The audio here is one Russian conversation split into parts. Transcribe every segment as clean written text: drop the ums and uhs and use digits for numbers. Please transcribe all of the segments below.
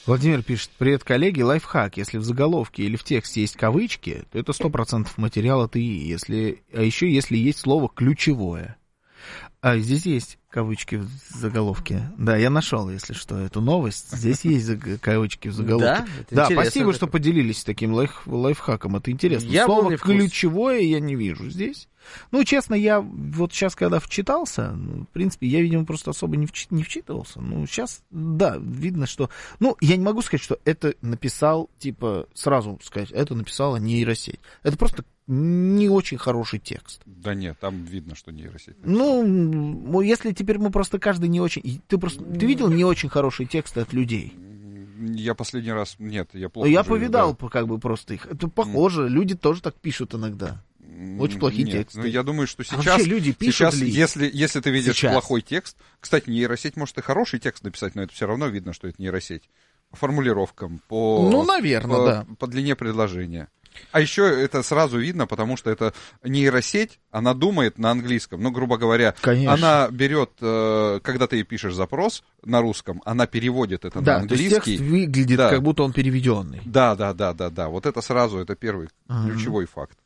Владимир пишет: привет, коллеги, лайфхак. Если в заголовке или в тексте есть кавычки, то это 100% материал от ИИ. А еще если есть слово ключевое. А здесь есть кавычки в заголовке. Да, я нашел, если что, эту новость. Здесь есть кавычки в заголовке. Да, спасибо, что поделились таким лайфхаком. Это интересно. Слово ключевое я не вижу здесь. Ну, честно, я вот сейчас, когда вчитался, в принципе, я, видимо, просто особо не вчитывался. Ну, сейчас, да, видно, что... Ну, я не могу сказать, что это написал, типа, сразу сказать, это написала нейросеть. Это просто не очень хороший текст. Да нет, там видно, что нейросеть. Ну, если теперь мы просто каждый не очень... Ты видел не очень хорошие тексты от людей? Я последний раз... Нет, я плохо... Я повидал, да. Как бы просто их. Это похоже, люди тоже так пишут иногда. Очень плохие тексты. Ну, я думаю, что сейчас, люди пишут если ты видишь плохой текст... Кстати, нейросеть может и хороший текст написать, но это все равно видно, что это нейросеть. По формулировкам, по длине предложения. А еще это сразу видно, потому что это нейросеть, она думает на английском. Ну, грубо говоря, конечно. Она берет, когда ты ей пишешь запрос на русском, она переводит это на английский. То есть текст выглядит, как будто он переведенный. Да. Вот это сразу, это первый ключевой факт.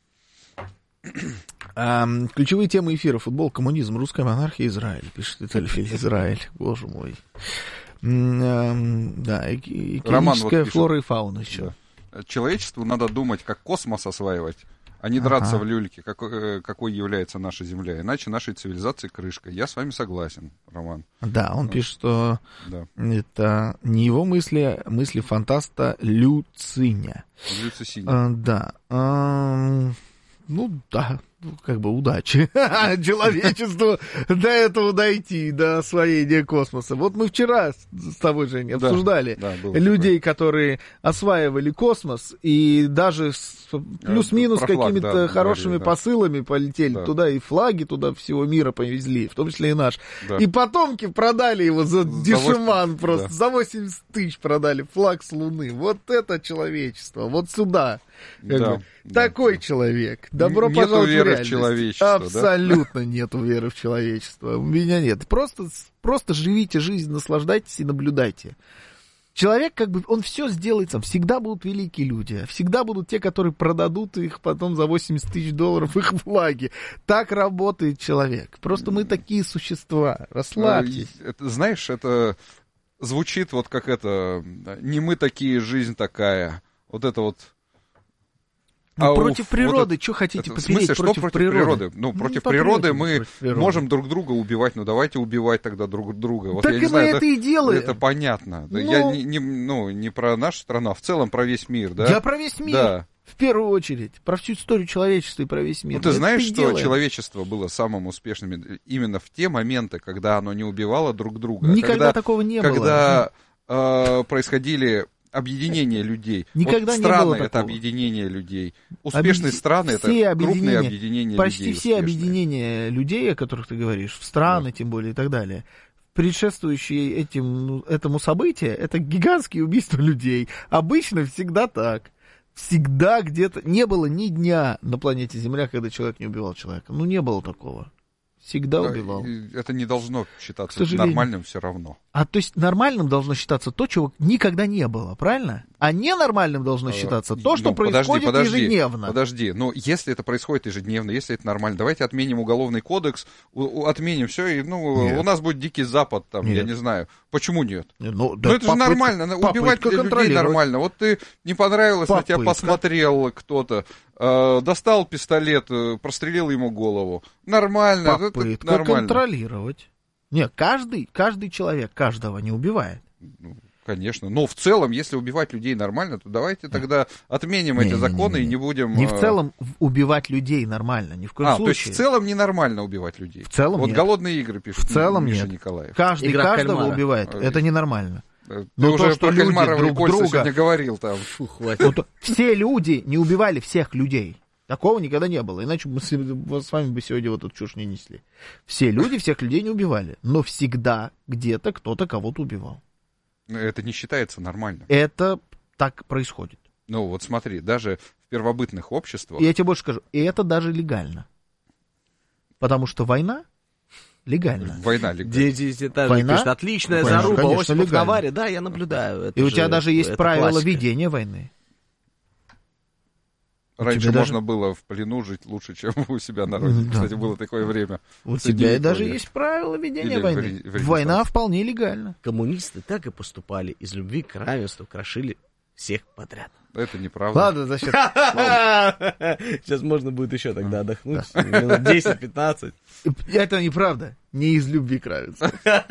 Ключевые темы эфира: футбол, коммунизм, русская монархия, Израиль. Пишет Виталий Израиль. Боже мой. Да, экономическая флора и фауна еще. Да. Человечеству надо думать, как космос осваивать, а не драться в люльке, какой является наша Земля. Иначе нашей цивилизации крышка. Я с вами согласен, Роман. Да, он пишет, что это не его мысли, мысли фантаста Люциня. Да. Ну да, как бы удачи человечеству до этого дойти, до освоения космоса. Вот мы вчера с тобой, Женя, обсуждали людей, которые осваивали космос и даже с плюс-минус какими-то хорошими посылами полетели туда, и флаги туда всего мира повезли, в том числе и наш. И потомки продали его за дешеман просто, за 80 тысяч продали флаг с Луны. Вот это человечество, вот сюда. Такой человек. Добро пожаловать в реальность. Человечество, абсолютно нету веры в человечество. У меня нет. Просто живите жизнь, наслаждайтесь и наблюдайте. Человек, как бы, он все сделает сам. Всегда будут великие люди. Всегда будут те, которые продадут их потом за 80 тысяч долларов их флаги. Так работает человек. Просто мы такие существа. Расслабьтесь. Знаешь, это звучит вот как это... Не мы такие, жизнь такая. Вот это вот... против природы, что хотите попереть? В смысле, против природы? Ну, против природы мы можем друг друга убивать, ну давайте убивать тогда друг друга. Вот так я и не мы знаю, это и делаем. Это понятно. Я не про нашу страну, а в целом про весь мир, да? Я про весь мир. Да. В первую очередь, про всю историю человечества и про весь мир. Ну, ты знаешь, что человечество было самым успешным именно в те моменты, когда оно не убивало друг друга? Никогда такого не было. Когда происходили... объединение людей. Никогда вот не было страны такого. Это объединение людей. Успешные страны это крупные объединения почти людей. Почти все объединения людей, о которых ты говоришь, в страны тем более и так далее, предшествующие этому событию, это гигантские убийства людей. Обычно всегда так. Всегда где-то... Не было ни дня на планете Земля, когда человек не убивал человека. Ну, не было такого. Всегда убивал. Это не должно считаться нормальным все равно. То есть нормальным должно считаться то, чего никогда не было, правильно? А ненормальным должно считаться то, что происходит ежедневно. Подожди, если это происходит ежедневно, если это нормально, давайте отменим уголовный кодекс, отменим все, и у нас будет Дикий Запад, там, я не знаю. Почему нет? Это же нормально, убивать людей нормально. Вот ты не понравилось, на тебя посмотрел кто-то, достал пистолет, прострелил ему голову. Нормально. Попытка контролировать. Нет, каждый человек каждого не убивает. Конечно. Но в целом, если убивать людей нормально, то давайте тогда отменим эти законы и не будем... Не в целом убивать людей нормально, ни в коем случае. То есть в целом ненормально убивать людей. В целом нет. «Голодные игры» пишет Миша Николаев. Каждый каждого убивает. Это ненормально. Ты уже про кальмаров и кольца сегодня говорил там. Все люди не убивали всех людей. Такого никогда не было, иначе мы с вами бы сегодня вот эту чушь не несли. Все люди всех людей не убивали, но всегда где-то кто-то кого-то убивал. Это не считается нормальным. Это так происходит. Ну вот смотри, даже в первобытных обществах... Я тебе больше скажу, и это даже легально. Потому что война Легально. Война легально. 10 этажей пишет, отличная заруба, Осипов на варе, да, я наблюдаю. И у тебя даже есть правила ведения войны. Раньше можно было в плену жить лучше, чем у себя на родине. Кстати, было такое время. У тебя даже есть правила ведения войны. Война вполне легальна. Коммунисты так и поступали. Из любви к равенству крошили всех подряд. Это неправда. Ладно, значит... Сейчас можно будет еще тогда отдохнуть. Минут 10-15. Это неправда. Не из любви к равенству.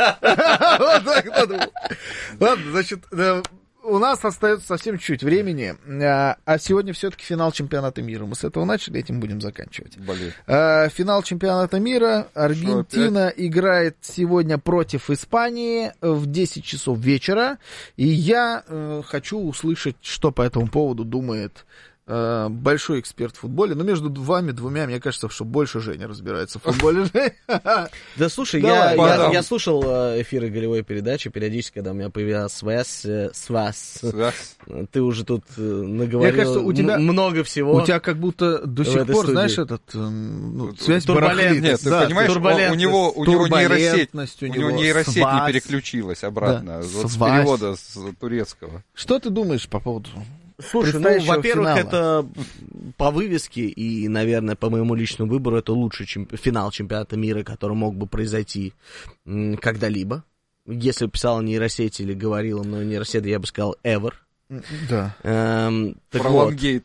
Ладно, значит... У нас остается совсем чуть времени, а сегодня все-таки финал чемпионата мира. Мы с этого начали, этим будем заканчивать. Финал чемпионата мира. Аргентина играет сегодня против Испании в 10 часов вечера. И я хочу услышать, что по этому поводу думает большой эксперт в футболе. Но между вами двумя, мне кажется, что больше Женя разбирается в футболе. Да слушай, я слушал эфиры голевой передачи, периодически, когда у меня появилась связь. Ты уже тут наговорил много всего. У тебя как будто до сих пор, знаешь, связь барахлит. Нет, ты понимаешь, у него нейросеть не переключилась обратно с перевода с турецкого. Что ты думаешь по поводу... Слушай, во-первых, это по вывеске и, наверное, по моему личному выбору, это лучший финал чемпионата мира, который мог бы произойти когда-либо. Если бы писала нейросеть или говорила, но нейросеть, я бы сказал ever. Да. Пролонгейт.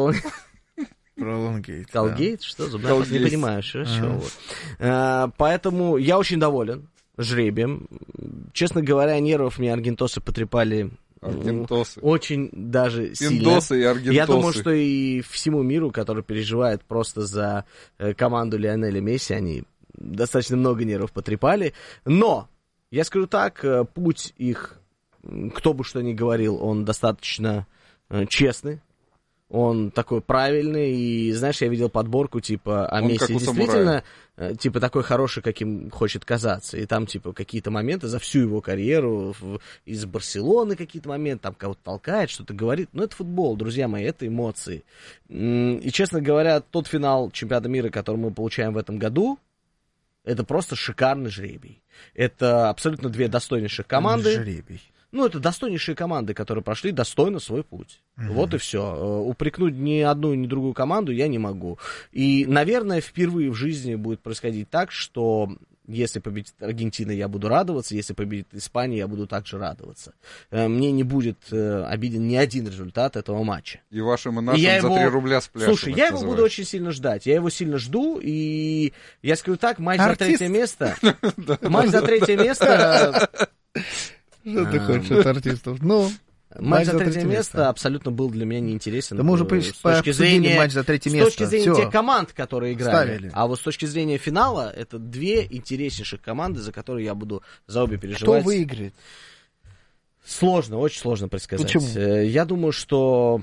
Пролонгейт. Колгейт? Что? Не понимаю, что. Поэтому я очень доволен жребием. Честно говоря, нервов мне аргентосы потрепали... Аргентосы. Очень даже сильно. Пиндосы и аргентосы. Я думаю, что и всему миру, который переживает просто за команду Лионеля Месси, они достаточно много нервов потрепали. Но, я скажу так, путь их, кто бы что ни говорил, он достаточно честный. Он такой правильный, и, знаешь, я видел подборку, типа, о Месси действительно, типа, такой хороший, каким хочет казаться. И там, типа, какие-то моменты за всю его карьеру, из Барселоны какие-то моменты, там кого-то толкает, что-то говорит. Но это футбол, друзья мои, это эмоции. И, честно говоря, тот финал чемпионата мира, который мы получаем в этом году, это просто шикарный жребий. Это абсолютно две достойнейших команды. Жребий. Ну, это достойнейшие команды, которые прошли достойно свой путь. Вот и все. Упрекнуть ни одну, ни другую команду я не могу. И, наверное, впервые в жизни будет происходить так, что если победит Аргентина, я буду радоваться, если победит Испания, я буду также радоваться. Мне не будет обиден ни один результат этого матча. И вашим и нашим за 3 рубля спляшем. Слушай, я его буду очень сильно ждать. Я его сильно жду, и я скажу так, матч за 3 место... Матч за 3 место... Что ты хочешь от артистов? Ну, матч за 3 место абсолютно был для меня неинтересен. Да мы уже с точки зрения матч за 3 место. С точки зрения тех команд, которые играли. Ставили. А вот с точки зрения финала, это две интереснейших команды, за которые я буду за обе переживать. Кто выиграет? Сложно, очень сложно предсказать. Почему? Я думаю, что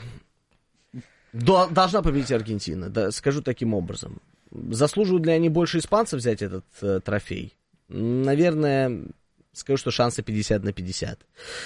должна победить Аргентина. Да, скажу таким образом. Заслуживают ли они больше испанцев взять этот трофей? Наверное... Скажу, что шансы 50/50.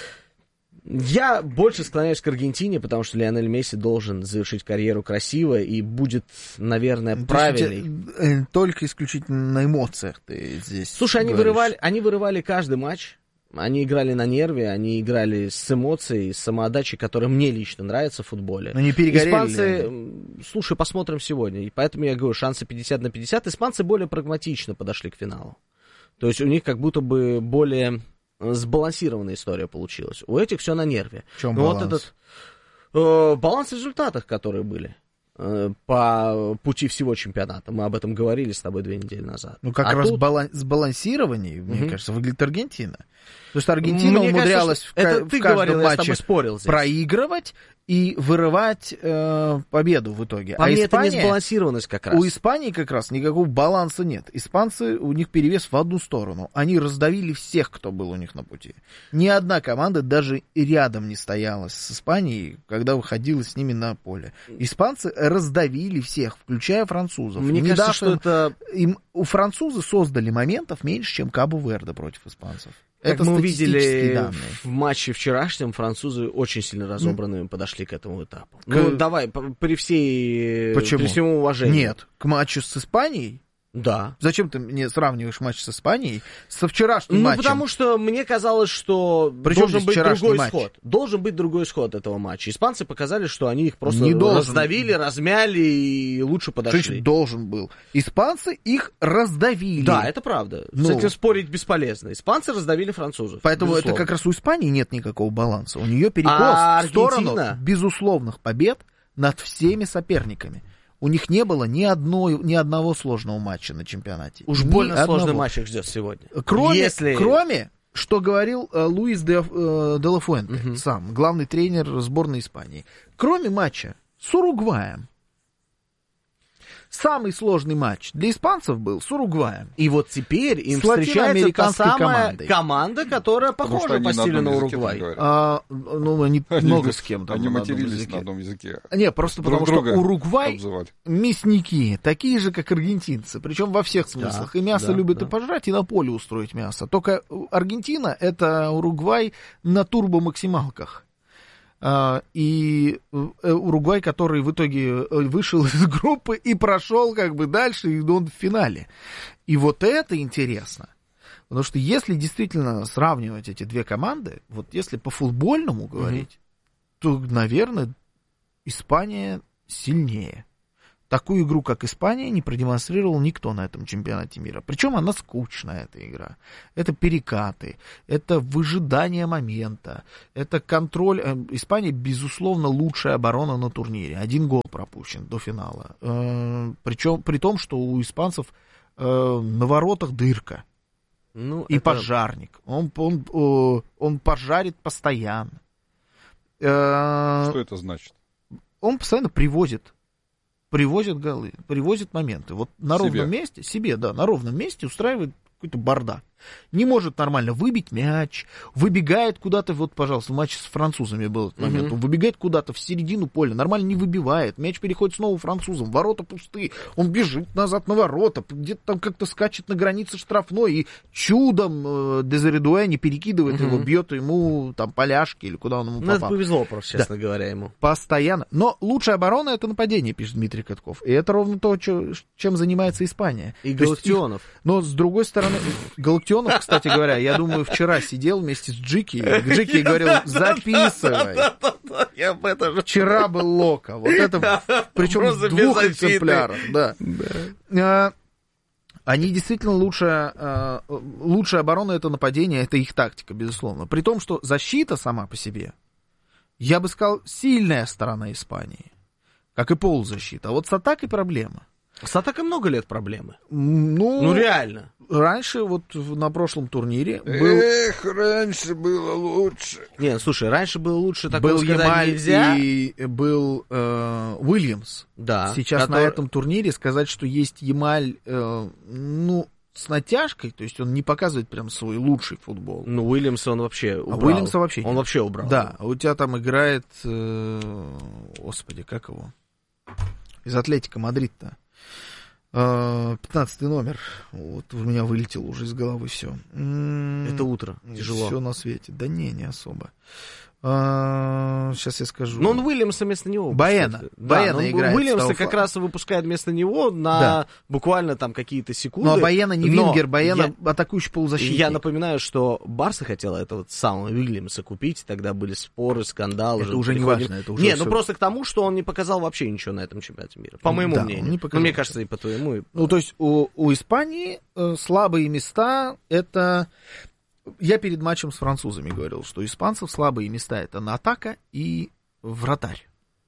Я больше склоняюсь к Аргентине, потому что Лионель Месси должен завершить карьеру красиво и будет, наверное, правильный. Только исключительно на эмоциях ты здесь. Слушай, они вырывали каждый матч. Они играли на нерве, они играли с эмоцией, с самоотдачей, которая мне лично нравится в футболе. Но не перегорели. Испанцы, слушай, посмотрим сегодня. И поэтому я говорю, шансы 50/50. Испанцы более прагматично подошли к финалу. То есть у них как будто бы более сбалансированная история получилась. У этих все на нерве. В чем баланс? Вот этот баланс в результатах, которые были по пути всего чемпионата. Мы об этом говорили с тобой 2 недели назад. Ну, как раз сбалансированнее, мне кажется, выглядит Аргентина. То есть Аргентина умудрялась в каждом матче проигрывать и вырывать победу в итоге. По мне, это не сбалансированность как раз. У Испании как раз никакого баланса нет. Испанцы, у них перевес в одну сторону. Они раздавили всех, кто был у них на пути. Ни одна команда даже рядом не стояла с Испанией, когда выходила с ними на поле. Испанцы раздавили всех, включая французов. Мне кажется, что это... У французы создали моментов меньше, чем Кабо-Верде против испанцев. Как это мы увидели в матче вчерашнем, французы очень сильно разобранными подошли к этому этапу. Ну, давай, при всему уважению. Нет, к матчу с Испанией Да. Зачем ты мне сравниваешь матч с Испанией со вчерашним матчем? Ну, потому что мне казалось, что должен быть другой исход. Должен быть другой исход этого матча. Испанцы показали, что они их просто раздавили, размяли и лучше подошли. Значит, должен был. Испанцы их раздавили. Да, это правда. С этим спорить бесполезно. Испанцы раздавили французов. Поэтому безусловно. это как раз у Испании нет никакого баланса. У нее перекос в сторону безусловных побед над всеми соперниками. У них не было ни одного сложного матча на чемпионате. Уж больно сложный матч их ждет сегодня. Кроме, что говорил Луис де ла Фуэнте, сам, главный тренер сборной Испании. Кроме матча с Уругваем. Самый сложный матч для испанцев был с Уругваем. И вот теперь им встречается та самая команда, которая похожа по стилю на Уругвай. Они много с кем там. Они матерились на одном языке. Не, просто потому что Уругвай мясники, такие же, как аргентинцы. Причем во всех смыслах. И мясо любят и пожрать, и на поле устроить мясо. Только Аргентина — это Уругвай на турбомаксималках. И Уругвай, который в итоге вышел из группы и прошел как бы дальше, и он в финале. И вот это интересно. Потому что если действительно сравнивать эти две команды, вот если по-футбольному говорить, то, наверное, Испания сильнее. Такую игру, как Испания, не продемонстрировал никто на этом чемпионате мира. Причем она скучная, эта игра. Это перекаты, это выжидание момента, это контроль. Испания, безусловно, лучшая оборона на турнире. 1 гол пропущен до финала. Причем при том, что у испанцев на воротах дырка. И пожарник. Он пожарит постоянно. Что это значит? Он постоянно привозит голы, привозит моменты. Вот на ровном месте, на ровном месте устраивает какой-то бардак. Не может нормально выбить мяч, выбегает куда-то, вот, пожалуйста, в матче с французами был этот момент, он выбегает куда-то в середину поля, нормально не выбивает, мяч переходит снова французам, ворота пустые, он бежит назад на ворота, где-то там как-то скачет на границе штрафной, и чудом Дезеридуэ не перекидывает его, бьет ему там поляшки или куда он ему попал. Это повезло просто, честно говоря, ему. Постоянно. Но лучшая оборона — это нападение, пишет Дмитрий Катков. И это ровно то, чем занимается Испания. И Галактионов. Но с другой стороны, Галактионов, кстати говоря, я думаю, вчера сидел вместе с Джики и говорил: записывай. Вчера был Лока. Вот это, причем в 2 экземплярах. Да. Они действительно лучшая оборона — это нападение, это их тактика, безусловно. При том, что защита сама по себе, я бы сказал, сильная сторона Испании, как и полузащита. А вот с атакой проблема. С атакой много лет проблемы. Ну реально. Раньше, вот на прошлом турнире раньше было лучше. Не, слушай, раньше было лучше, такого сказать Ямаль нельзя. И был Уильямс. Да. Сейчас на этом турнире сказать, что есть Ямаль, с натяжкой, то есть он не показывает прям свой лучший футбол. Ну, Уильямса он вообще убрал. Уильямса вообще он вообще убрал. Да, у тебя там играет, господи, как его? Из Атлетико Мадрид-то. 15 номер. Вот у меня вылетел уже из головы все. Это утро. Тяжело. Все на свете. Да не особо. Сейчас я скажу. Но он Уильямса вместо него. Баена играет. Уильямса как раз выпускает вместо него на буквально там какие-то секунды. Но Баена не вингер, Баена атакующий полузащитник. Я напоминаю, что Барса хотела этого самого Уильямса купить, тогда были споры, скандалы. Это уже не важно. Это уже не, просто к тому, что он не показал вообще ничего на этом чемпионате мира. По моему мнению. Мне кажется, и по твоему. Ну, то есть у Испании слабые места — это... Я перед матчем с французами говорил, что у испанцев слабые места — это атака и вратарь.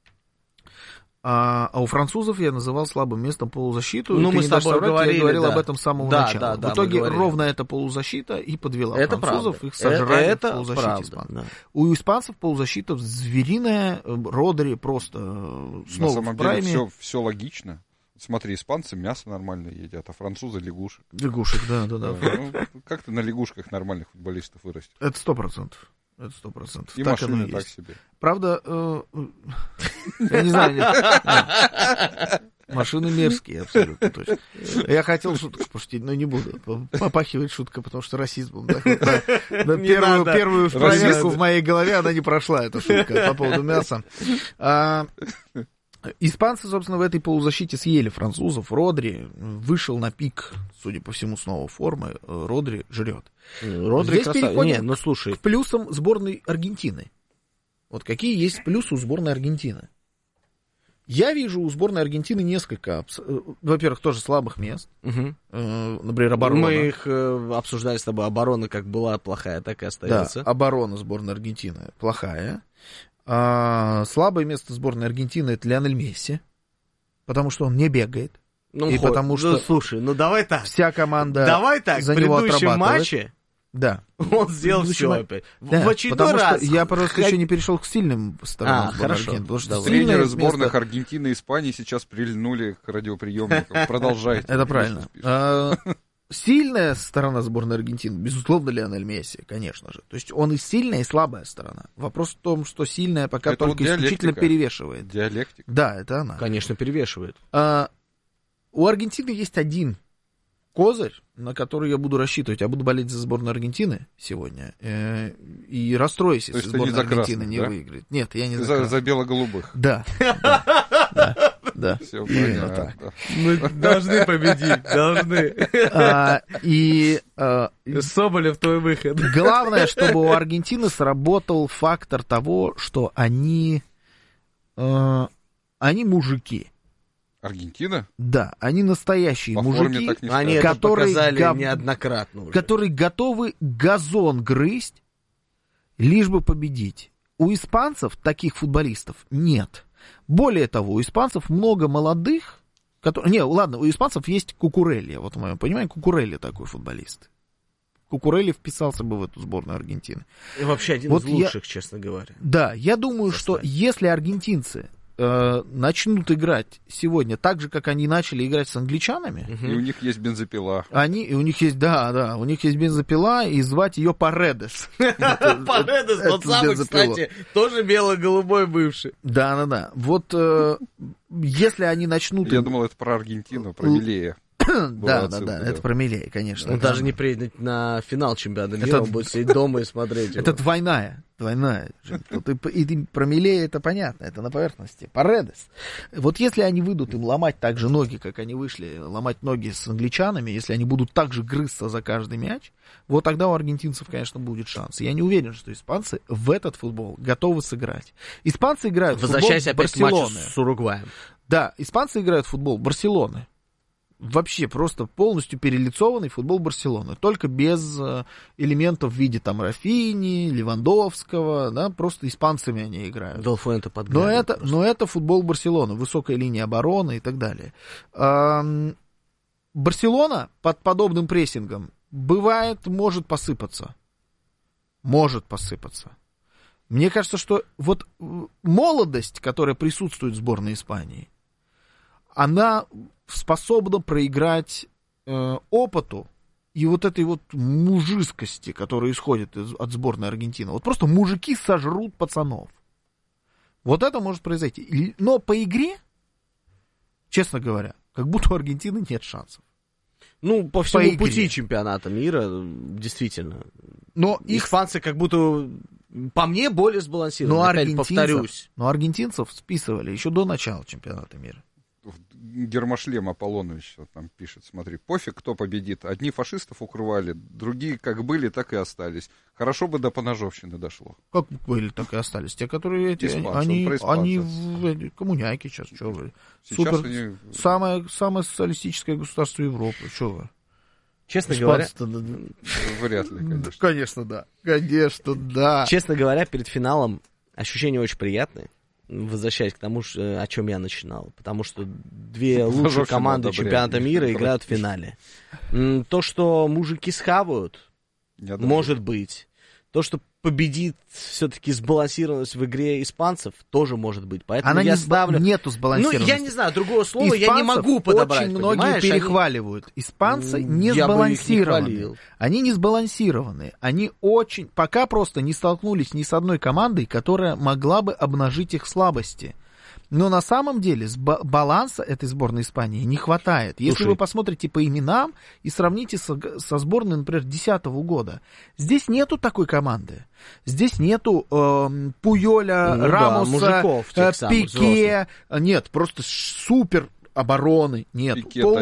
А у французов я называл слабым местом полузащиту. Ну, мы с тобой говорили, я говорил об этом с самого начала. В итоге ровно эта полузащита и подвела это французов, правда. Их сожрали это в полузащите правда, испанцев. Да. У испанцев полузащита звериная, Родри просто снова на самом в прайме. деле все логично. Смотри, испанцы мясо нормально едят, а французы лягушек. Лягушек, да. Как ты на лягушках нормальных футболистов вырастешь? Это 100%. И так машины так себе. Правда, я не знаю, машины мерзкие абсолютно точно. Я хотел шутку пошутить, но не буду. Попахивает шутка, потому что расизмом. Первую проверку в моей голове она не прошла, эта шутка по поводу мяса. Испанцы, собственно, в этой полузащите съели французов. Родри вышел на пик, судя по всему, снова формы. Родри жрет. Родри переходим к плюсам сборной Аргентины. Вот какие есть плюсы у сборной Аргентины? Я вижу у сборной Аргентины несколько, во-первых, тоже слабых мест. Например, оборона. Мы их обсуждали с тобой. Оборона как была плохая, так и остается. Да, оборона сборной Аргентины плохая. Слабое место сборной Аргентины — это Лионель Месси, потому что он не бегает. И потому что, слушай, давай так. Вся команда за него отрабатывает. В предыдущем матче он сделал все опять. В очередной раз. Я просто еще не перешел к сильным сторонам сборной Аргентины. Потому что тренеры сборных Аргентины и Испании сейчас прильнули к радиоприемникам. Продолжайте. Это правильно. Сильная сторона сборной Аргентины, безусловно, Лионель Месси, конечно же. То есть он и сильная, и слабая сторона. Вопрос в том, что сильная пока это только исключительно перевешивает. Диалектика. Да, это она. Конечно, перевешивает. У Аргентины есть один козырь, на который я буду рассчитывать. Я буду болеть за сборную Аргентины сегодня. И расстроюсь, если сборная Аргентины не выиграет. Нет, я не за бело-голубых. Да. Да. Все понятно. Мы должны победить, должны. И Соболев твой выход. Главное, чтобы у Аргентины сработал фактор того, что они мужики. Аргентина? Да, они настоящие мужики, они это показали неоднократно уже. Которые готовы газон грызть, лишь бы победить. У испанцев таких футболистов нет. Более того, у испанцев много молодых, у испанцев есть Кукурелли, вот в моем понимании, Кукурелли такой футболист. Кукурелли вписался бы в эту сборную Аргентины. И вообще один из лучших, честно говоря. Да, я думаю, что если аргентинцы начнут играть сегодня так же, как они начали играть с англичанами. И у них есть бензопила. У них есть бензопила, и звать ее Паредес. Паредес, тот самый, кстати, тоже бело-голубой бывший. Да. Вот если они начнут... Я думал, это про Аргентину, про Милея. Да, это про Милея, конечно. Он даже не приедет на финал чемпионата мира, он будет сидеть дома и смотреть. Это двойная. И про Милея это понятно, это на поверхности. Паредес. Вот если они выйдут им ломать так же ноги, как они вышли ломать ноги с англичанами, если они будут так же грызться за каждый мяч, вот тогда у аргентинцев, конечно, будет шанс. Я не уверен, что испанцы в этот футбол готовы сыграть. Испанцы играют в футбол Барселоны. С Уругваем. Да, испанцы играют в футбол Барселоны. Вообще просто полностью перелицованный футбол Барселоны, только без элементов в виде там Рафини, Левандовского, да, просто испанцами они играют. Делфуэнте но это футбол Барселоны, высокая линия обороны и так далее. Барселона под подобным прессингом может посыпаться. Мне кажется, что вот молодость, которая присутствует в сборной Испании, она способна проиграть опыту и вот этой вот мужицкости, которая исходит от сборной Аргентины. Вот просто мужики сожрут пацанов. Вот это может произойти. Но по игре, честно говоря, как будто у Аргентины нет шансов. По всему пути чемпионата мира, действительно. Но испанцы как будто, по мне, более сбалансированы. Опять повторюсь. Но аргентинцев списывали еще до начала чемпионата мира. Гермошлем Аполлонович там пишет, смотри, пофиг, кто победит. Одни фашистов укрывали, другие как были, так и остались. Хорошо бы до поножовщины дошло. Как были, так и остались. Те, которые они в коммуняке сейчас, что вы. Супер, самое социалистическое государство Европы, что вы. Честно говоря... Вряд ли, конечно. Конечно, да. Честно говоря, перед финалом ощущения очень приятные. Возвращаясь к тому, о чем я начинал. Потому что две лучшие команды чемпионата мира играют в финале. То, что мужики схавают, может быть. То, что победит все-таки сбалансированность в игре испанцев, тоже может быть. Поэтому я ставлю... Нету сбалансированности. Я не знаю, другого слова я не могу подобрать. Очень многие перехваливают. Испанцы не сбалансированы. Они не сбалансированы. Они очень... Пока просто не столкнулись ни с одной командой, которая могла бы обнажить их слабости. Но на самом деле баланса этой сборной Испании не хватает. Если вы посмотрите по именам и сравните со сборной, например, 2010 года, здесь нету такой команды. Здесь нету Пуйоля, Рамоса, Пике. Нет, просто супер обороны нет.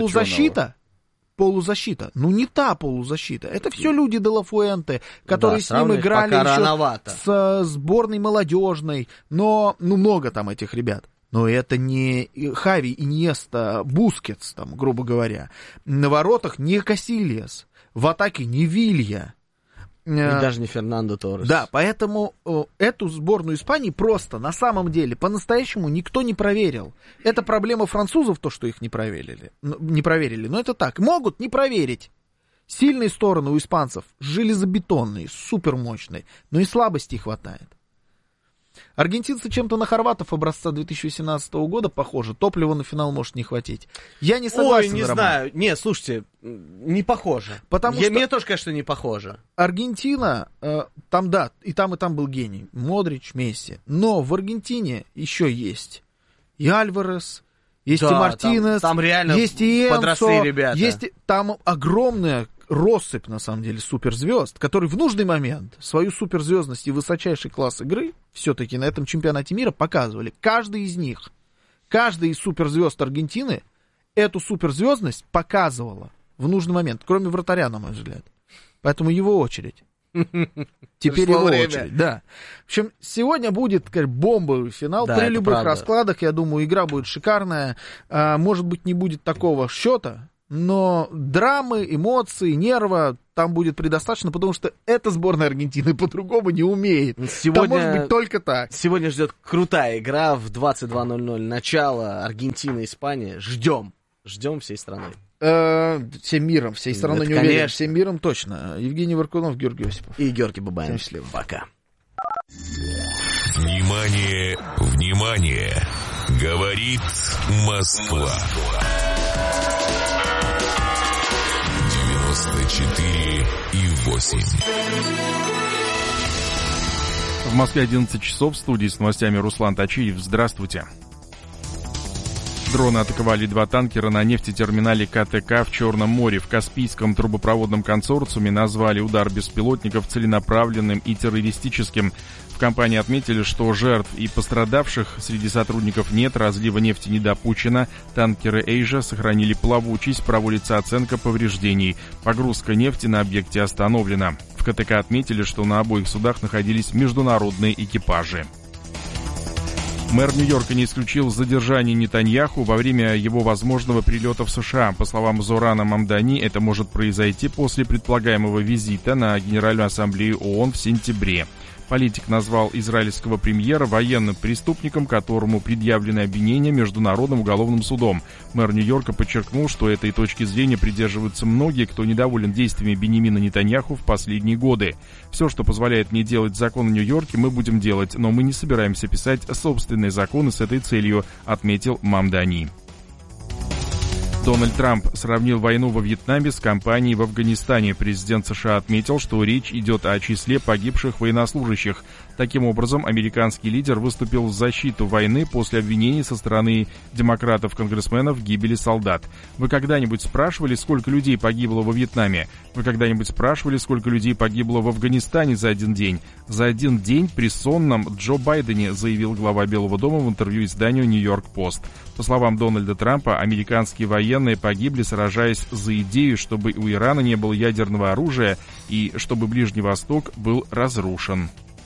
Полузащита. Ну, не та полузащита. Это все люди де ла Фуэнте, которые с ним играли еще с сборной молодежной. Но, много там этих ребят. Но это не Хави, Иньеста, Бускетс, там, грубо говоря. На воротах не Касильяс. В атаке не Вилья. И даже не Фернандо Торрес. Да, поэтому эту сборную Испании просто, на самом деле, по-настоящему никто не проверил. Это проблема французов, то, что их не проверили. Но это так. Могут не проверить. Сильные стороны у испанцев железобетонные, супермощные, но и слабостей хватает. Аргентинцы чем-то на хорватов образца 2018 года похожи. Топлива на финал может не хватить. Я не согласен. Ой, не знаю. Нет, слушайте, не похоже. Мне тоже, конечно, не похоже. Аргентина, там, да, и там был гений. Модрич, Месси. Но в Аргентине еще есть и Альварес, есть и Мартинес, там реально есть и Энсо, подросли ребята. Есть там огромная россыпь, на самом деле, суперзвезд, которые в нужный момент свою суперзвездность и высочайший класс игры все-таки на этом чемпионате мира показывали. Каждый из суперзвезд Аргентины эту суперзвездность показывала в нужный момент, кроме вратаря, на мой взгляд. Поэтому его очередь. Теперь его очередь, да. В общем, сегодня будет бомбовый финал, при любых раскладах. Я думаю, игра будет шикарная. Может быть, не будет такого счета, но драмы, эмоций, нерва там будет предостаточно, потому что эта сборная Аргентины по-другому не умеет. Там может быть только так. Сегодня ждет крутая игра в 22:00. Начало Аргентина-Испания. Ждем всей страной. Всем миром, всей страной не уверен. Всем миром точно. Евгений Варкунов, Георгий Осипов. И Георгий Бабаев. Пока. Внимание, внимание! Говорит Москва. 94,8. В Москве 11 часов, в студии с новостями Руслан Тачиев. Здравствуйте. Дроны атаковали 2 танкера на нефтетерминале КТК в Черном море. В Каспийском трубопроводном консорциуме назвали удар беспилотников целенаправленным и террористическим. В компании отметили, что жертв и пострадавших среди сотрудников нет, разлива нефти не допущено. Танкеры «Эйжа» сохранили плавучесть, проводится оценка повреждений. Погрузка нефти на объекте остановлена. В КТК отметили, что на обоих судах находились международные экипажи. Мэр Нью-Йорка не исключил задержание Нетаньяху во время его возможного прилета в США. По словам Зорана Мамдани, это может произойти после предполагаемого визита на Генеральную ассамблею ООН в сентябре. Политик назвал израильского премьера военным преступником, которому предъявлены обвинения Международным уголовным судом. Мэр Нью-Йорка подчеркнул, что этой точки зрения придерживаются многие, кто недоволен действиями Биньямина Нетаньяху в последние годы. Все, что позволяет мне делать закон в Нью-Йорке, мы будем делать, но мы не собираемся писать собственные законы с этой целью, отметил Мамдани. Дональд Трамп сравнил войну во Вьетнаме с кампанией в Афганистане. Президент США отметил, что речь идет о числе погибших военнослужащих. Таким образом, американский лидер выступил в защиту войны после обвинений со стороны демократов-конгрессменов в гибели солдат. Вы когда-нибудь спрашивали, сколько людей погибло во Вьетнаме? Вы когда-нибудь спрашивали, сколько людей погибло в Афганистане за один день? За один день при сонном Джо Байдене, заявил глава Белого дома в интервью изданию «Нью-Йорк Пост». По словам Дональда Трампа, американские военные погибли, сражаясь за идею, чтобы у Ирана не было ядерного оружия и чтобы Ближний Восток был разрушен.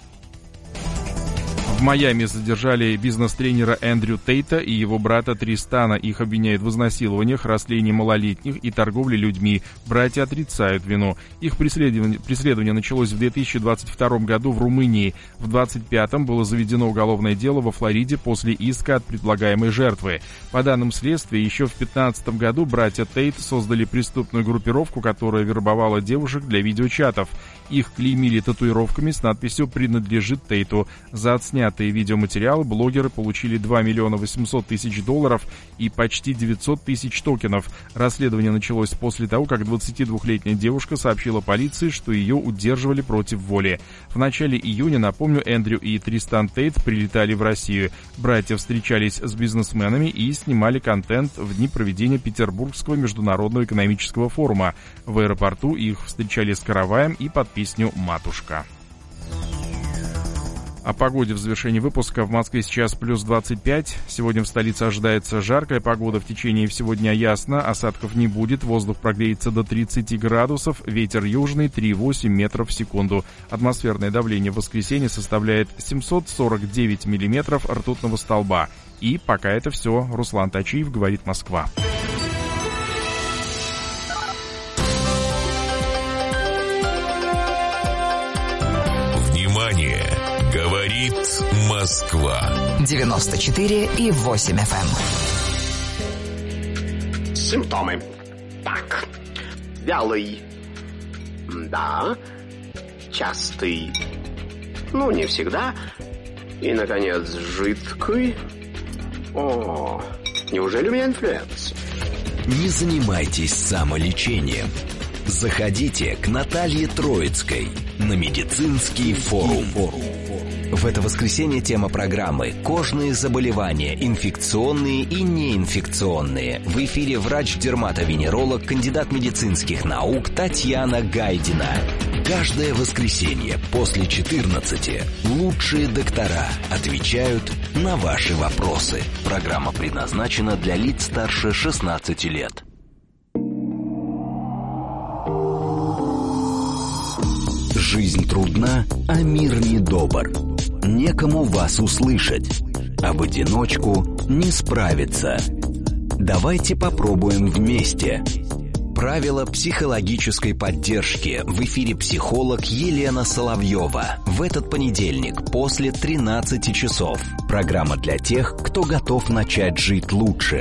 В Майами задержали бизнес-тренера Эндрю Тейта и его брата Тристана. Их обвиняют в изнасилованиях, растлении малолетних и торговле людьми. Братья отрицают вину. Их преследование началось в 2022 году в Румынии. В 2025 было заведено уголовное дело во Флориде после иска от предполагаемой жертвы. По данным следствия, еще в 2015 году братья Тейт создали преступную группировку, которая вербовала девушек для видеочатов. Их клеймили татуировками с надписью «Принадлежит Тейту». За отснятые снятые видеоматериалы блогеры получили $2 800 000 и почти 900 тысяч токенов. Расследование началось после того, как 22-летняя девушка сообщила полиции, что ее удерживали против воли. В начале июня, напомню, Эндрю и Тристан Тейт прилетали в Россию. Братья встречались с бизнесменами и снимали контент в дни проведения Петербургского международного экономического форума. В аэропорту их встречали с караваем и под песню «Матушка». О погоде в завершении выпуска. В Москве сейчас плюс 25. Сегодня в столице ожидается жаркая погода. В течение всего дня ясно. Осадков не будет. Воздух прогреется до 30 градусов. Ветер южный 3,8 метров в секунду. Атмосферное давление в воскресенье составляет 749 миллиметров ртутного столба. И пока это все. Руслан Тачиев, говорит Москва. Внимание! Говорит Москва. 94,8 FM. Симптомы. Так. Вялый. Да. Частый. Ну, не всегда. И, наконец, жидкий. О, неужели у меня инфлюенс? Не занимайтесь самолечением. Заходите к Наталье Троицкой на медицинский форум. В это воскресенье тема программы «Кожные заболевания, инфекционные и неинфекционные». В эфире врач-дерматовенеролог, кандидат медицинских наук Татьяна Гайдина. Каждое воскресенье после 14 лучшие доктора отвечают на ваши вопросы. Программа предназначена для лиц старше 16 лет. Жизнь трудна, а мир недобр. Некому вас услышать, а в одиночку не справиться. Давайте попробуем вместе. Правила психологической поддержки. В эфире психолог Елена Соловьева. В этот понедельник после 13 часов. Программа для тех, кто готов начать жить лучше.